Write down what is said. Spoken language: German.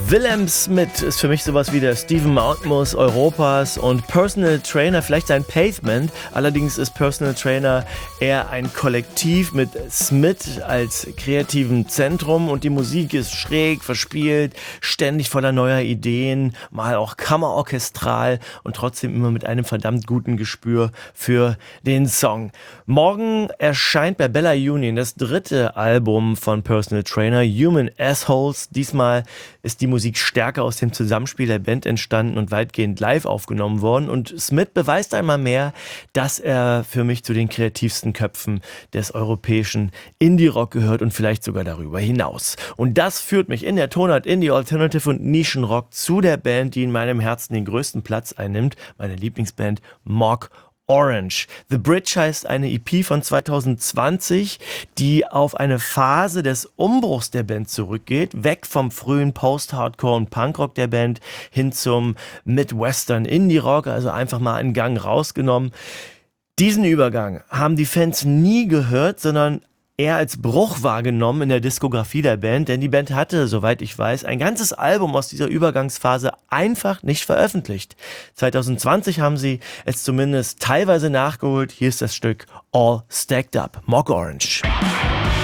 Willem Smith ist für mich sowas wie der Stephen Mountainmoose Europas und Personal Trainer, vielleicht sein Pavement. Allerdings ist Personal Trainer eher ein Kollektiv mit Smith als kreativen Zentrum und die Musik ist schräg, verspielt, ständig voller neuer Ideen, mal auch kammerorchestral und trotzdem immer mit einem verdammt guten Gespür für den Song. Morgen erscheint bei Bella Union das 3. Album von Personal Trainer, Human Assholes. Diesmal ist die Musik stärker aus dem Zusammenspiel der Band entstanden und weitgehend live aufgenommen worden. Und Smith beweist einmal mehr, dass er für mich zu den kreativsten Köpfen des europäischen Indie-Rock gehört und vielleicht sogar darüber hinaus. Und das führt mich in der Tonart Indie, Alternative und Nischenrock zu der Band, die in meinem Herzen den größten Platz einnimmt, meine Lieblingsband Mock Orange. The Bridge heißt eine EP von 2020, die auf eine Phase des Umbruchs der Band zurückgeht, weg vom frühen Post-Hardcore und Punkrock der Band hin zum Midwestern Indie-Rock, also einfach mal einen Gang rausgenommen. Diesen Übergang haben die Fans nie gehört, sondern eher als Bruch wahrgenommen in der Diskografie der Band, denn die Band hatte, soweit ich weiß, ein ganzes Album aus dieser Übergangsphase einfach nicht veröffentlicht. 2020 haben sie es zumindest teilweise nachgeholt. Hier ist das Stück All Stacked Up, Mock Orange.